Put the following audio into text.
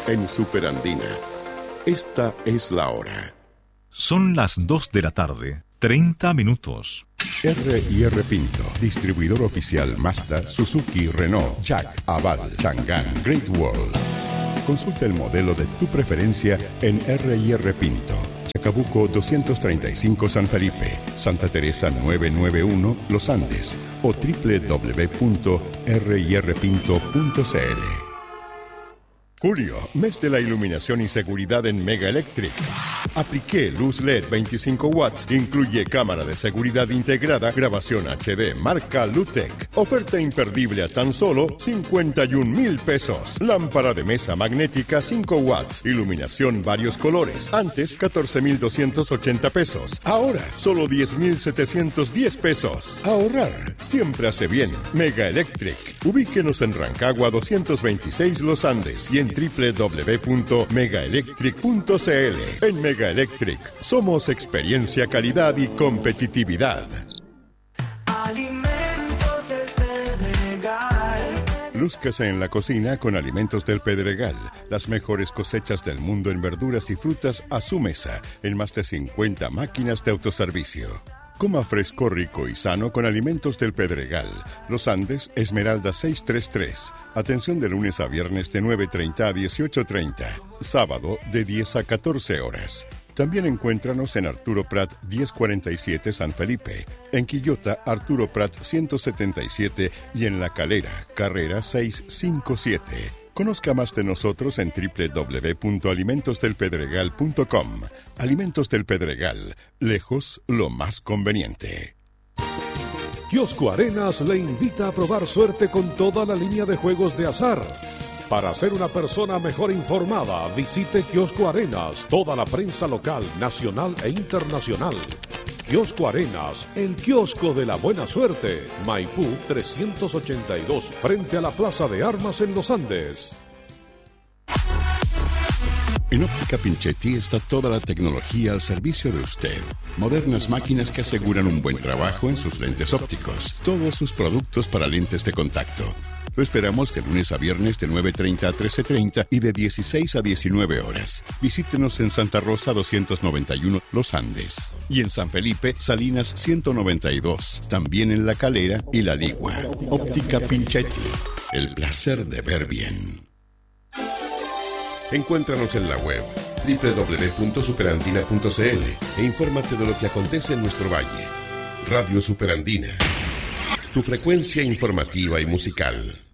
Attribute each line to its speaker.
Speaker 1: en Superandina. Esta es la hora.
Speaker 2: Son las 2 de la tarde, 30 minutos.
Speaker 1: R&R Pinto, distribuidor oficial Mazda, Suzuki, Renault, Jack, Aval, Chang'an, Great Wall. Consulta el modelo de tu preferencia en R&R Pinto. Chacabuco 235 San Felipe, Santa Teresa 991 Los Andes o www.rirpinto.cl. Julio, mes de la iluminación y seguridad en Mega Electric. Apliqué luz LED 25 watts, incluye cámara de seguridad integrada, grabación HD, marca Lutec. Oferta imperdible a tan solo 51,000 pesos. Lámpara de mesa magnética 5 watts, iluminación varios colores. Antes 14,280 pesos. Ahora solo 10,710 pesos. Ahorrar siempre hace bien. Mega Electric. Ubíquenos en Rancagua 226 Los Andes y en www.megaelectric.cl. En Mega Electric somos experiencia, calidad y competitividad.
Speaker 3: Alimentos del Pedregal.
Speaker 1: Lúzcase en la cocina con Alimentos del Pedregal. Las mejores cosechas del mundo en verduras y frutas a su mesa, en más de 50 máquinas de autoservicio. Coma fresco, rico y sano con Alimentos del Pedregal. Los Andes, Esmeralda 633. Atención de lunes a viernes de 9:30 a 18:30. Sábado de 10 a 14 horas. También encuéntranos en Arturo Prat 1047 San Felipe, en Quillota Arturo Prat 177 y en La Calera, Carrera 657. Conozca más de nosotros en www.alimentosdelpedregal.com. Alimentos del Pedregal, lejos lo más conveniente.
Speaker 4: Kiosco Arenas le invita a probar suerte con toda la línea de juegos de azar. Para ser una persona mejor informada, visite Kiosco Arenas, toda la prensa local, nacional e internacional. Kiosco Arenas, el kiosco de la buena suerte. Maipú 382, frente a la Plaza de Armas en Los Andes.
Speaker 1: En Óptica Pinchetti está toda la tecnología al servicio de usted. Modernas máquinas que aseguran un buen trabajo en sus lentes ópticos. Todos sus productos para lentes de contacto. Lo esperamos de lunes a viernes de 9:30 a 13:30 y de 16 a 19 horas. Visítenos en Santa Rosa 291 Los Andes y en San Felipe Salinas 192. También en La Calera y La Ligua. Óptica Pinchetti. El placer de ver bien. Encuéntranos en la web www.superandina.cl e infórmate de lo que acontece en nuestro valle. Radio Superandina. Tu frecuencia informativa y musical.